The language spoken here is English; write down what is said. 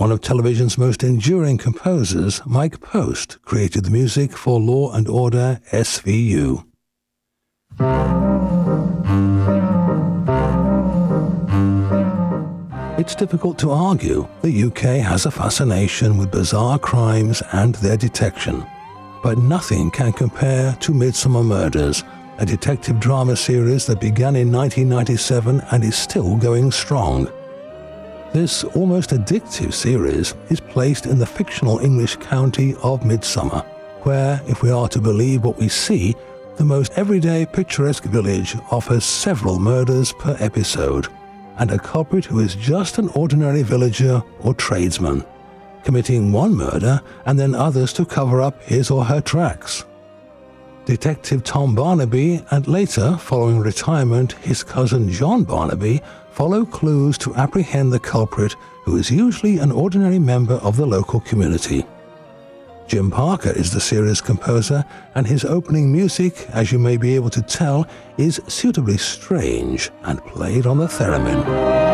one of television's most enduring composers, Mike Post, created the music for Law and Order SVU. It's difficult to argue the UK has a fascination with bizarre crimes and their detection. But nothing can compare to Midsomer Murders, a detective drama series that began in 1997 and is still going strong. This almost addictive series is placed in the fictional English county of Midsomer, where, if we are to believe what we see, the most everyday picturesque village offers several murders per episode, and a culprit who is just an ordinary villager or tradesman, committing one murder and then others to cover up his or her tracks. Detective Tom Barnaby and later, following retirement, his cousin John Barnaby follow clues to apprehend the culprit, who is usually an ordinary member of the local community. Jim Parker is the series composer, and his opening music, as you may be able to tell, is suitably strange and played on the theremin.